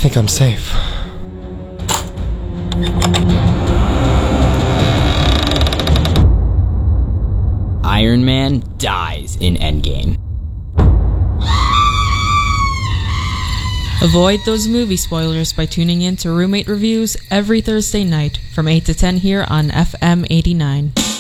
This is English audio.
think I'm safe. Iron Man dies in Endgame. Avoid those movie spoilers by tuning in to Roommate Reviews every Thursday night from 8 to 10 here on FM 89.